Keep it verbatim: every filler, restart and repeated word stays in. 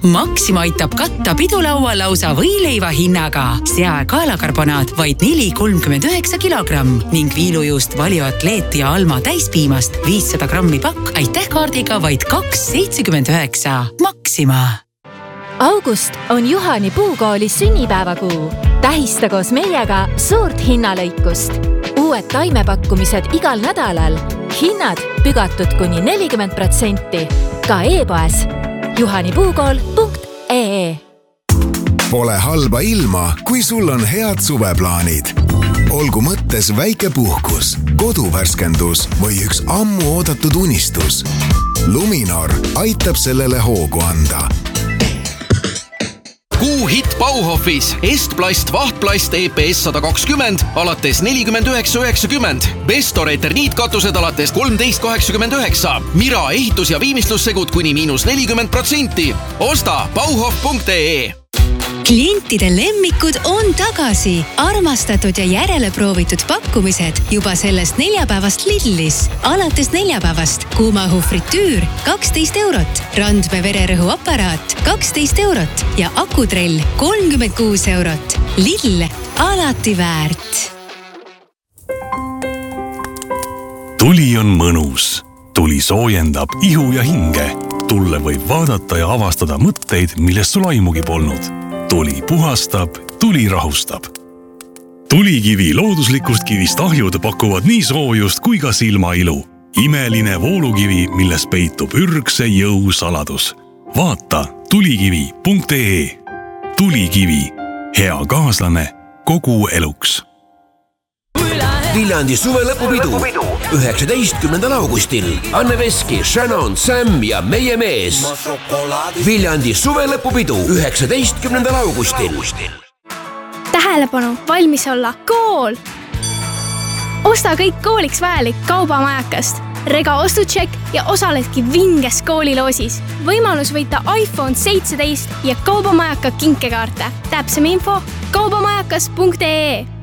Maxima aitab katta pidulaua lausa võileiva hinnaga. Sea kaalakarbonaat vaid neli kolmkümmend üheksa kilogramm ning viilujuust Valio Atleet ja Alma täispiimast viissada grammi pakk aitäh kaardiga vaid kaks seitsekümmend üheksa. Maxima. August on Juhani Puukooli sünnipäevakuu. Tähista koos meiega suurt hinnalõikust. Uued taimepakkumised igal nädalal. Hinnad pügatud kuni nelikümmend protsenti. Ka e-poes juhanipuukool punkt ee. Pole halba ilma, kui sul on head suveplaanid. Olgu mõttes väike puhkus, koduvärskendus või üks ammu oodatud unistus. Luminor aitab sellele hoogu anda. Kuu hit Bauhofis Estplast vahtplast E P S sada kakskümmend alates nelikümmend üheksa üheksakümmend. Bestor eterniitkatused alates kolmteist kaheksakümmend üheksa. Mira ehitus- ja viimistlussegud kuni miinus nelikümmend protsenti. Osta bauhof punkt ee. Klientide lemmikud on tagasi. Armastatud ja järele proovitud pakkumised juba sellest neljapäevast Lidlis. Alates neljapäevast kuumaõhu fritüür kaksteist eurot, Randme vererõhuaparaat kaksteist eurot ja akutrell kolmkümmend kuus eurot. Lidl, alati väärt. Tuli on mõnus. Tuli soojendab ihu ja hinge. Tulle võib vaadata ja avastada mõtteid, millest sul aimugi polnud. Tuli puhastab, tuli rahustab. Tulikivi looduslikust kivist ahjud pakuvad nii soojust kui ka silmailu. Imeline voolukivi, milles peitub ürgse jõu saladus. Vaata tulikivi punkt ee. Tulikivi. Hea kaaslane kogu eluks. Viljandi suvelõpupidu üheksateistkümnendal augustil. Anne Veski, Shannon, Sam ja meie mees. Viljandi suvelõpupidu üheksateistkümnendal augustil. Tähelepanu, valmis olla kool! Osta kõik kooliks vajalik kaubamajakast. Rega ostutšek ja osaledki vinges kooliloosis. Võimalus võita iPhone seitseteist ja kaubamajaka kinkekaarte. Täpsem info kaubamajakas punkt ee.